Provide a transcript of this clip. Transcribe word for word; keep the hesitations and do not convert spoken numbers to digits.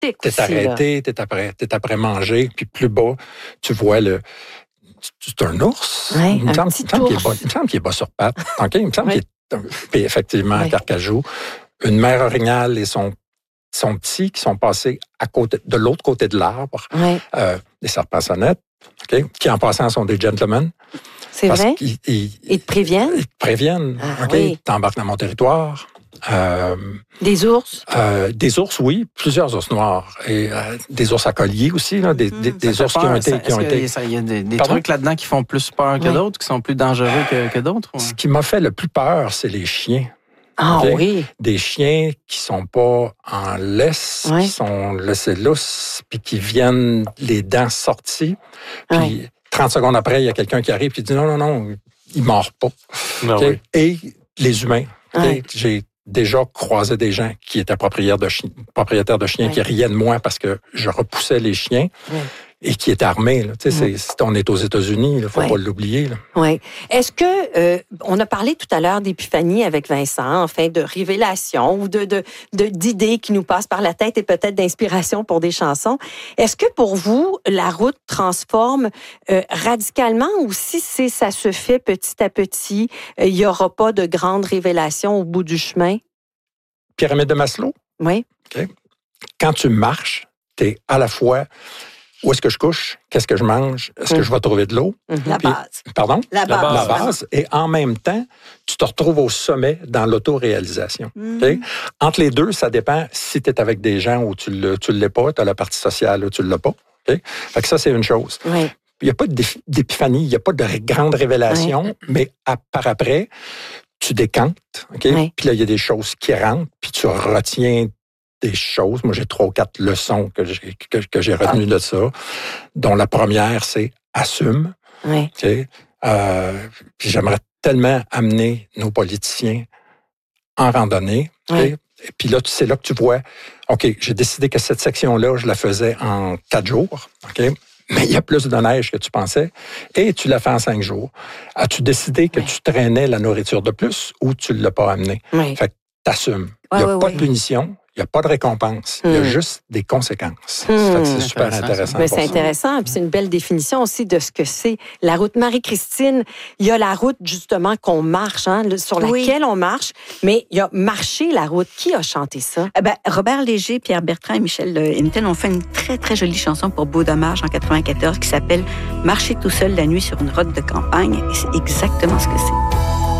magnifique T'es aussi, arrêté, t'es après, t'es après manger, puis plus bas, tu vois le... C'est un ours. Ouais, il, me un semble, petit il, me semble qu'il est ours. bas, il me semble qu'il est bas sur pattes. OK? Il me semble Ouais. qu'il est... Puis effectivement, Ouais. à Carcajou, une mère orignale et son, son petit qui sont passés à côté, de l'autre côté de l'arbre, Ouais. euh, des serpents-sonnettes, OK? Qui en passant sont des gentlemen. C'est parce vrai? qu'ils ils, Ils te préviennent? ils te préviennent. Ah, OK? oui. T'embarques dans mon territoire. Euh, Des ours? Euh, des ours, oui, plusieurs ours noirs. Et euh, des ours à collier aussi, là, des, des, des Ça ours fait qui ont peur. été... Ça- Qui ont est-ce que été... ça- Il y a des, des Pardon? trucs là-dedans qui font plus peur que Ouais. d'autres, qui sont plus dangereux que, que d'autres? Ouais. Ce qui m'a fait le plus peur, c'est les chiens. Ah OK? oui. Des chiens qui sont pas en laisse, Ouais. qui sont laissés lousses, puis qui viennent les dents sorties. Puis Ouais. trente secondes après, il y a quelqu'un qui arrive et dit non, non, non, il ne mord pas. Ah OK? oui. Et les humains. OK? Ouais. J'ai déjà croisé des gens qui étaient propriétaires de, chi- propriétaires de chiens Ouais. qui riaient de moi parce que je repoussais les chiens. Ouais. Et qui étaient armés. Là. Tu sais, c'est- c'est- on est aux États-Unis, il ne faut Ouais. pas l'oublier. Là. Oui. Est-ce que, euh, on a parlé tout à l'heure d'épiphanie avec Vincent, enfin, de révélation ou de, de, de, d'idées qui nous passent par la tête et peut-être d'inspiration pour des chansons. Est-ce que pour vous, la route transforme euh, radicalement ou si c'est, ça se fait petit à petit, euh, il n'y aura pas de grande révélation au bout du chemin? Pyramide de Maslow, Oui. quand tu marches, tu es à la fois où est-ce que je couche, qu'est-ce que je mange, est-ce que Mm. je vais trouver de l'eau, Mhm. La Puis- base. pardon? La base. La base. Et en même temps, tu te retrouves au sommet dans l'autoréalisation. Mm. OK? Entre les deux, ça dépend si tu es avec des gens ou tu ne l'es pas, tu as la partie sociale ou tu ne l'as pas. OK? Fait que ça, c'est une chose. Oui. Il n'y a pas d'ép- d'épiphanie, il n'y a pas de ré- grande révélation, mais à- par après, tu décantes. OK? Oui. Puis là, il y a des choses qui rentrent, puis tu retiens des choses. Moi, j'ai trois ou quatre leçons que j'ai, que, que j'ai retenues de ça, dont la première, c'est assume. Oui. OK? Euh, puis j'aimerais tellement amener nos politiciens en randonnée. OK? Oui. Et puis là, c'est là que tu vois, OK, j'ai décidé que cette section-là, je la faisais en quatre jours. OK? Mais il y a plus de neige que tu pensais. Et tu l'as fait en cinq jours. As-tu décidé que Oui. tu traînais la nourriture de plus ou tu ne l'as pas amenée? Oui. Fait que t'assumes. Ouais, Il n'y a ouais, pas ouais. de punition, il n'y a pas de récompense. Il y a Hmm. juste des conséquences. Hmm. Fait que c'est super Intéressant, intéressant. Mais pour c'est ça. intéressant, puis c'est une belle définition aussi de ce que c'est la route. Marie-Christine, il y a la route justement qu'on marche, hein, le- sur Oui. laquelle on marche, mais il y a marcher la route. Qui a chanté ça? Eh ben, Robert Léger, Pierre Bertrand et Michel Hinton ont fait une très, très jolie chanson pour Beau Dommage en quatre-vingt-quatorze qui s'appelle « Marcher tout seul la nuit sur une route de campagne ». Et c'est exactement ce que c'est.